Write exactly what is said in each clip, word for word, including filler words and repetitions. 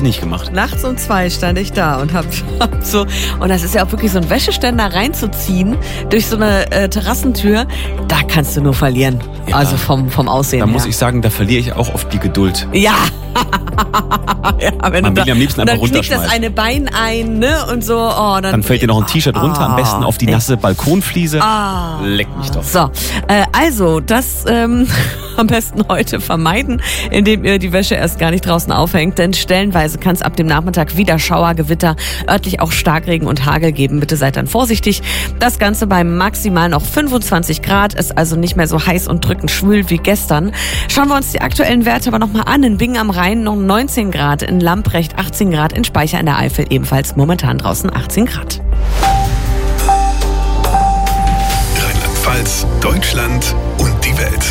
nicht gemacht. Nachts um zwei stand ich da und hab, hab so, und das ist ja auch wirklich so ein Wäscheständer reinzuziehen durch so eine äh, Terrassentür, da kannst du nur verlieren. Ja. Also vom, vom Aussehen Da her. muss ich sagen, da verliere ich auch oft die Geduld. Ja. ja, wenn Man du will da, am liebsten und dann einfach knickt das runterschmeißen. eine Bein ein, ne, und so, oh, dann. Dann fällt dir noch ein T-Shirt runter, am besten auf die nasse Balkonfliese. Ah. Leck mich doch. So, äh, also, das ähm, am besten heute vermeiden, indem ihr die Wäsche erst gar nicht draußen aufhängt, denn stellenweise kann es ab dem Nachmittag wieder Schauer, Gewitter, örtlich auch Starkregen und Hagel geben. Bitte seid dann vorsichtig. Das Ganze bei maximal noch fünfundzwanzig Grad, ist also nicht mehr so heiß und drückend schwül wie gestern. Schauen wir uns die aktuellen Werte aber nochmal an. In Bingen am Rhein noch neunzehn Grad, in Lamprecht achtzehn Grad, in Speicher in der Eifel ebenfalls momentan draußen achtzehn Grad. Rheinland-Pfalz, Deutschland und die Welt.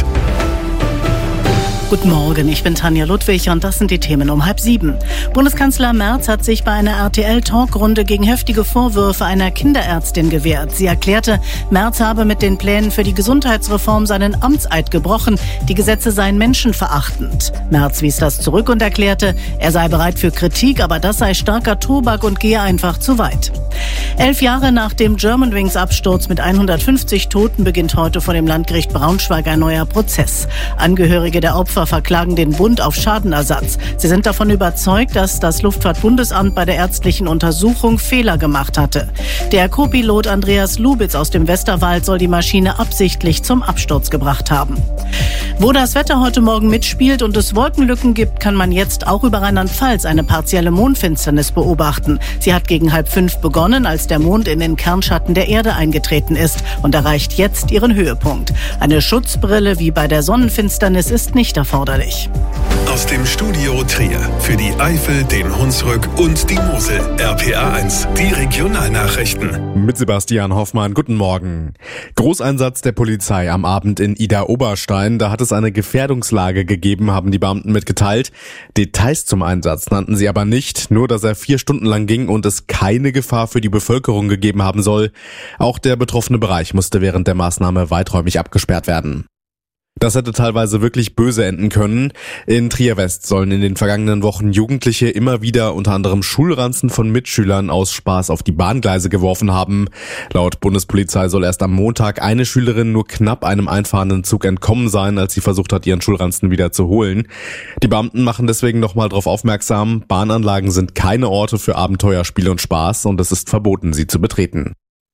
Guten Morgen, ich bin Tanja Ludwig und das sind die Themen um halb sieben. Bundeskanzler Merz hat sich bei einer R T L-Talkrunde gegen heftige Vorwürfe einer Kinderärztin gewehrt. Sie erklärte, Merz habe mit den Plänen für die Gesundheitsreform seinen Amtseid gebrochen. Die Gesetze seien menschenverachtend. Merz wies das zurück und erklärte, er sei bereit für Kritik, aber das sei starker Tobak und gehe einfach zu weit. Elf Jahre nach dem Germanwings-Absturz mit hundertfünfzig Toten beginnt heute vor dem Landgericht Braunschweig ein neuer Prozess. Angehörige der Opfer verklagen den Bund auf Schadenersatz. Sie sind davon überzeugt, dass das Luftfahrtbundesamt bei der ärztlichen Untersuchung Fehler gemacht hatte. Der Co-Pilot Andreas Lubitz aus dem Westerwald soll die Maschine absichtlich zum Absturz gebracht haben. Wo das Wetter heute Morgen mitspielt und es Wolkenlücken gibt, kann man jetzt auch über Rheinland-Pfalz eine partielle Mondfinsternis beobachten. Sie hat gegen halb fünf begonnen, als der Mond in den Kernschatten der Erde eingetreten ist und erreicht jetzt ihren Höhepunkt. Eine Schutzbrille wie bei der Sonnenfinsternis ist nicht erforderlich. Aus dem Studio Trier für die Eifel, den Hunsrück und die Mosel. R P A eins, die Regionalnachrichten. Mit Sebastian Hoffmann, guten Morgen. Großeinsatz der Polizei am Abend in Idar-Oberstein. Da hat es eine Gefährdungslage gegeben, haben die Beamten mitgeteilt. Details zum Einsatz nannten sie aber nicht, nur dass er vier Stunden lang ging und es keine Gefahr für die Bevölkerung gegeben haben soll. Auch der betroffene Bereich musste während der Maßnahme weiträumig abgesperrt werden. Das hätte teilweise wirklich böse enden können. In Trier-West sollen in den vergangenen Wochen Jugendliche immer wieder unter anderem Schulranzen von Mitschülern aus Spaß auf die Bahngleise geworfen haben. Laut Bundespolizei soll erst am Montag eine Schülerin nur knapp einem einfahrenden Zug entkommen sein, als sie versucht hat, ihren Schulranzen wieder zu holen. Die Beamten machen deswegen nochmal darauf aufmerksam, Bahnanlagen sind keine Orte für Abenteuer, Spiel und Spaß und es ist verboten, sie zu betreten.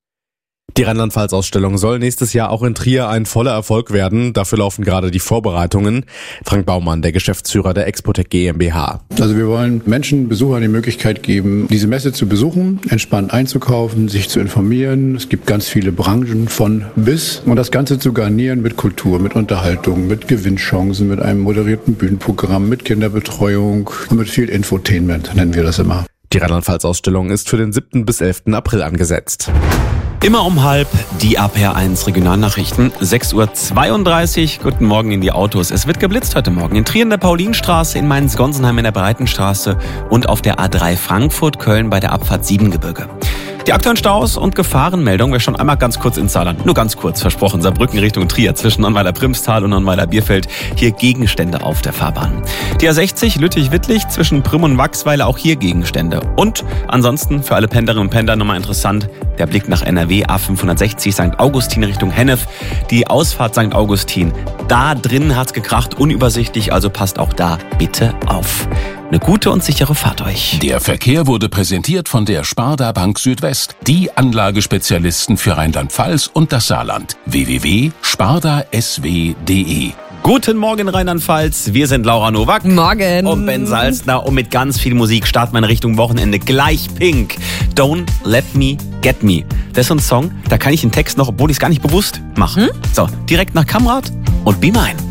Die Rheinland-Pfalz-Ausstellung soll nächstes Jahr auch in Trier ein voller Erfolg werden. Dafür laufen gerade die Vorbereitungen. Frank Baumann, der Geschäftsführer der Expotec GmbH. Also wir wollen Menschen, Besuchern die Möglichkeit geben, diese Messe zu besuchen, entspannt einzukaufen, sich zu informieren. Es gibt ganz viele Branchen von bis und das Ganze zu garnieren mit Kultur, mit Unterhaltung, mit Gewinnchancen, mit einem moderierten Bühnenprogramm, mit Kinderbetreuung und mit viel Infotainment, nennen wir das immer. Die Rheinland-Pfalz-Ausstellung ist für den siebten bis elften April angesetzt. Immer um halb die A P R eins Regionalnachrichten, sechs Uhr zweiunddreißig. Guten Morgen in die Autos. Es wird geblitzt heute Morgen in Trier in der Paulinstraße, in Mainz-Gonsenheim in der Breitenstraße und auf der A drei Frankfurt-Köln bei der Abfahrt Siebengebirge. Die aktuellen Staus und Gefahrenmeldungen. Wir schauen einmal ganz kurz ins Saarland. Nur ganz kurz, versprochen. Saarbrücken Richtung Trier zwischen Nonnweiler-Primstal und Nonnweiler-Bierfeld. Hier Gegenstände auf der Fahrbahn. Die A sechzig Lüttich-Wittlich zwischen Prüm und Wachsweiler. Auch hier Gegenstände. Und ansonsten für alle Pendlerinnen und Pendler nochmal interessant. Der Blick nach N R W. A fünfhundertsechzig Sankt Augustin Richtung Hennef. Die Ausfahrt Sankt Augustin. Da drin hat's gekracht. Unübersichtlich. Also passt auch da bitte auf. Eine gute und sichere Fahrt euch. Der Verkehr wurde präsentiert von der Sparda Bank Südwest, die Anlagespezialisten für Rheinland-Pfalz und das Saarland. w w w punkt sparda s w punkt d e. Guten Morgen Rheinland-Pfalz, wir sind Laura Nowak. Morgen. Und Ben Salzner und mit ganz viel Musik starten wir in Richtung Wochenende. Gleich Pink. Don't Let Me Get Me. Das ist so ein Song, da kann ich den Text noch, obwohl ich es gar nicht bewusst mache. Hm? So, direkt nach Kamrat und Be Mine.